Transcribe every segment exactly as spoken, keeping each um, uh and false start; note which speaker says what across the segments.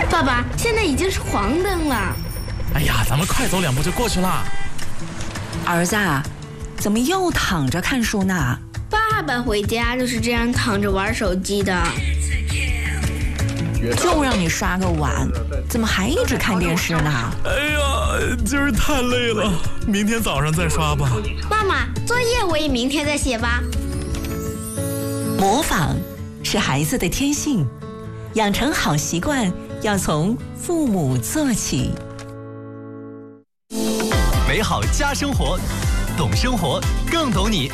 Speaker 1: 爸爸，现在已经是黄灯了。
Speaker 2: 哎呀，咱们快走两步就过去了。
Speaker 3: 儿子，怎么又躺着看书呢？
Speaker 1: 爸爸回家就是这样躺着玩手机的。
Speaker 3: 就让你刷个碗，怎么还一直看电视呢？
Speaker 2: 哎呀，今儿太累了，明天早上再刷吧。
Speaker 1: 妈妈，作业我也明天再写吧。
Speaker 3: 模仿是孩子的天性，养成好习惯要从父母做起。
Speaker 4: 美好家生活，懂生活更懂你。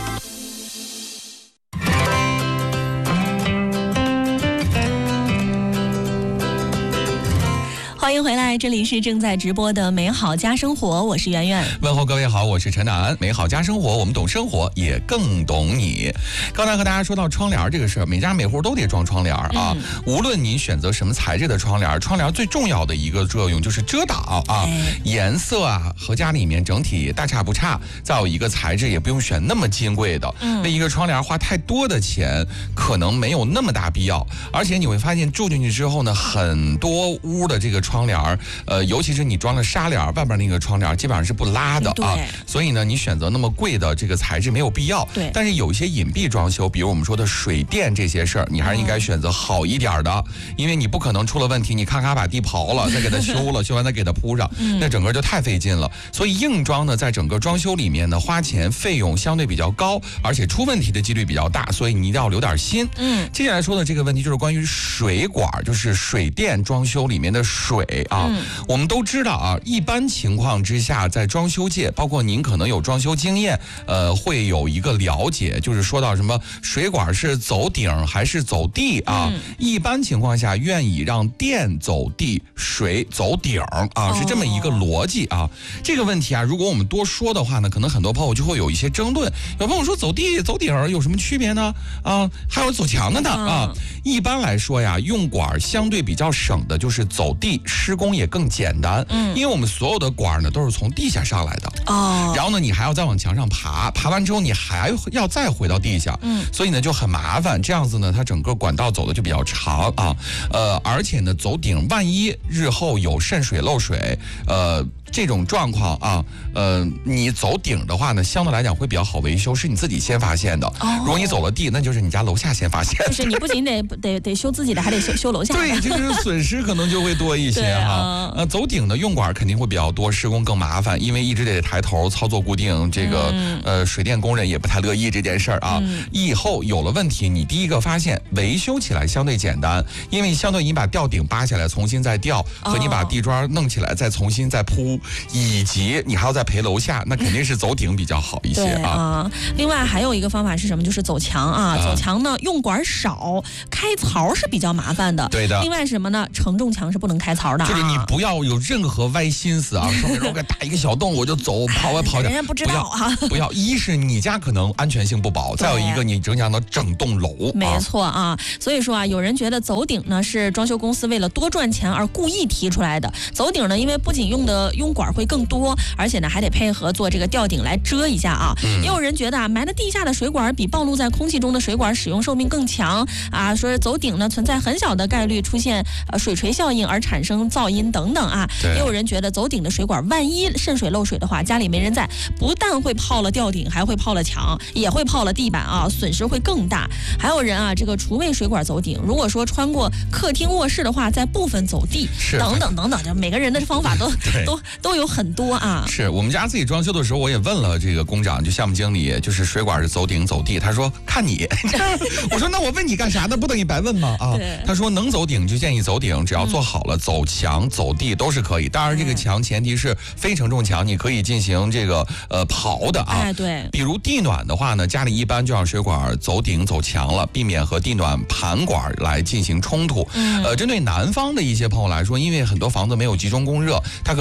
Speaker 3: 欢迎回来，这里是正在直播的美好家生活，我是圆圆。
Speaker 5: 问候各位好，我是陈楠。美好家生活，我们懂生活，也更懂你。刚才和大家说到窗帘这个事儿，每家每户都得装窗帘啊。嗯、无论您选择什么材质的窗帘，窗帘最重要的一个作用就是遮挡啊，哎、颜色啊和家里面整体大差不差。再有一个材质也不用选那么金贵的，嗯、为一个窗帘花太多的钱可能没有那么大必要。而且你会发现住进去之后呢，很多屋的这个窗帘，呃，尤其是你装了纱帘，外边那个窗帘基本上是不拉的啊，所以呢，你选择那么贵的这个材质没有必要。
Speaker 3: 对，
Speaker 5: 但是有一些隐蔽装修，比如我们说的水电这些事儿，你还是应该选择好一点的，嗯、因为你不可能出了问题，你咔咔把地刨了，再给它修了，修完再给它铺上，嗯、那整个就太费劲了。所以硬装呢，在整个装修里面呢，花钱费用相对比较高，而且出问题的几率比较大，所以你一定要留点心。嗯，接下来说的这个问题就是关于水管，就是水电装修里面的水啊。嗯、我们都知道啊，一般情况之下，在装修界，包括您可能有装修经验，呃，会有一个了解，就是说到什么水管是走顶还是走地啊？嗯、一般情况下，愿意让电走地，水走顶啊，哦、是这么一个逻辑啊。这个问题啊，如果我们多说的话呢，可能很多朋友就会有一些争论。有朋友说走地走顶有什么区别呢？啊，还有走墙的呢啊。一般来说呀，用管相对比较省的就是走地，施工也更简单。嗯，因为我们所有的管呢都是从地下上来的哦，然后呢你还要再往墙上爬，爬完之后你还要再回到地下，嗯，所以呢就很麻烦。这样子呢，它整个管道走的就比较长啊，呃，而且呢走顶，万一日后有渗水漏水，呃。这种状况啊，呃，你走顶的话呢，相对来讲会比较好维修，是你自己先发现的。哦，如果你走了地，那就是你家楼下先发现的。
Speaker 3: 就是你不仅得得得修自己的，还得修修楼下的。
Speaker 5: 对，这个损失可能就会多一些哈。啊、呃，走顶的用管肯定会比较多，施工更麻烦，因为一直得抬头操作固定，这个、嗯、呃水电工人也不太乐意这件事儿啊。嗯、以后有了问题，你第一个发现维修起来相对简单，因为相对你把吊顶扒下来重新再吊，和你把地砖弄起来再重新再铺。以及你还要再赔楼下，那肯定是走顶比较好一些啊。
Speaker 3: 啊另外还有一个方法是什么？就是走墙啊。啊走墙呢，用管少，开槽是比较麻烦的。
Speaker 5: 对的。
Speaker 3: 另外什么呢？承重墙是不能开槽的、啊。
Speaker 5: 就是你不要有任何歪心思啊，说我给打一个小洞我就走，跑完跑着。
Speaker 3: 人家不知道啊。
Speaker 5: 不要，一是你家可能安全性不保，再有一个你影响到整栋楼。
Speaker 3: 没错啊。所以说啊，有人觉得走顶呢是装修公司为了多赚钱而故意提出来的。走顶呢，因为不仅用的用管会更多，而且呢还得配合做这个吊顶来遮一下啊。嗯、也有人觉得啊，埋在地下的水管比暴露在空气中的水管使用寿命更强啊。说走顶呢存在很小的概率出现呃水锤效应而产生噪音等等啊。也有人觉得走顶的水管万一渗水漏水的话，家里没人在，不但会泡了吊顶，还会泡了墙，也会泡了地板啊，损失会更大。还有人啊，这个厨卫水管走顶，如果说穿过客厅卧室的话，在部分走地，等等等等，就每个人的方法都都都有很多啊。
Speaker 5: 是我们家自己装修的时候，我也问了这个工长，就项目经理，就是水管是走顶走地，他说看你。我说那我问你干啥呢？不等于白问吗？啊，他说能走顶就建议走顶，只要做好了，嗯、走墙走地都是可以。当然这个墙前提是非承重墙，你可以进行这个呃刨的啊。
Speaker 3: 哎，对。
Speaker 5: 比如地暖的话呢，家里一般就让水管走顶走墙了，避免和地暖盘管来进行冲突。嗯、呃，针对南方的一些朋友来说，因为很多房子没有集中供热，它可能需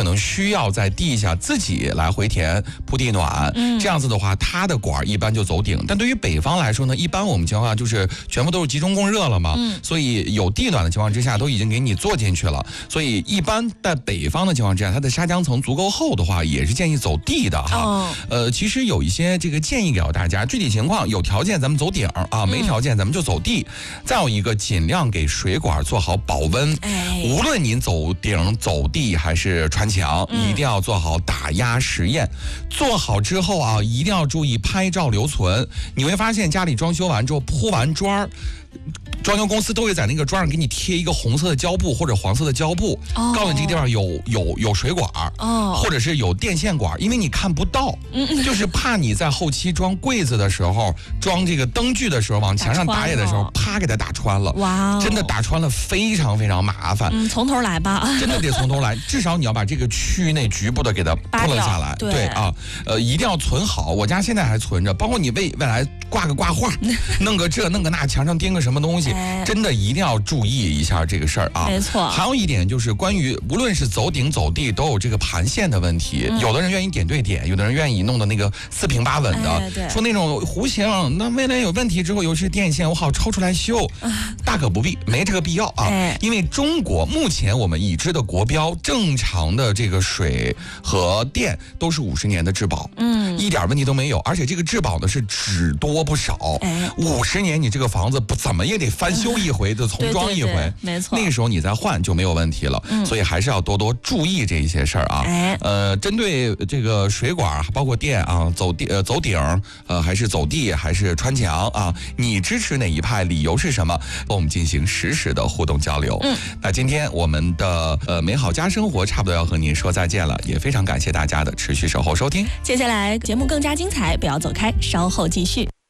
Speaker 5: 需要在地下自己来回填铺地暖，
Speaker 3: 嗯、
Speaker 5: 这样子的话，它的管一般就走顶。但对于北方来说呢，一般我们情况下就是全部都是集中供热了嘛，
Speaker 3: 嗯、
Speaker 5: 所以有地暖的情况之下，都已经给你做进去了。所以一般在北方的情况之下，它的砂浆层足够厚的话，也是建议走地的哈。
Speaker 3: 哦、
Speaker 5: 呃，其实有一些这个建议给到大家，具体情况有条件咱们走顶啊，没条件咱们就走地。嗯、再有一个，尽量给水管做好保温。
Speaker 3: 哎，
Speaker 5: 无论您走顶、走地还是穿墙，
Speaker 3: 嗯、
Speaker 5: 一定要做好打压实验。做好之后啊，一定要注意拍照留存。你会发现家里装修完之后铺完砖，装修公司都会在那个砖上给你贴一个红色的胶布或者黄色的胶布，哦、告诉你这个地方有有有水管，
Speaker 3: 哦、
Speaker 5: 或者是有电线管，因为你看不到，嗯、就是怕你在后期装柜子的时候、装这个灯具的时候，往墙上打野的时候，啪给它打穿了。
Speaker 3: 哇、哦，
Speaker 5: 真的打穿了，非常非常麻烦。
Speaker 3: 嗯，从头来吧，
Speaker 5: 真的得从头来，至少你要把这个区域内局部的给它扑棱下来。
Speaker 3: 对,
Speaker 5: 对啊，呃，一定要存好。我家现在还存着，包括你未未来挂个挂画，弄个这弄个那，墙上钉个什么东西。真的一定要注意一下这个事儿啊！
Speaker 3: 没错。
Speaker 5: 还有一点就是关于无论是走顶走地都有这个盘线的问题，嗯、有的人愿意点对点，有的人愿意弄的那个四平八稳的，
Speaker 3: 哎、对
Speaker 5: 说那种弧形，那未来有问题之后，尤其是电线，我好抽出来修，啊、大可不必，没这个必要啊！
Speaker 3: 哎、
Speaker 5: 因为中国目前我们已知的国标，正常的这个水和电都是五十年的质保，嗯，一点问题都没有，而且这个质保呢是只多不少，哎，五十年你这个房子不怎么也得翻修一回的，重装一回，
Speaker 3: 对对对，没错，
Speaker 5: 那个时候你再换就没有问题了。嗯、所以还是要多多注意这一些事儿啊。
Speaker 3: 哎，
Speaker 5: 呃，针对这个水管包括电啊，走地呃走顶呃还是走地还是穿墙啊，你支持哪一派？理由是什么？和我们进行实时的互动交流。嗯，那今天我们的呃美好家生活差不多要和您说再见了，也非常感谢大家的持续守候收听。
Speaker 3: 接下来节目更加精彩，不要走开，稍后继续。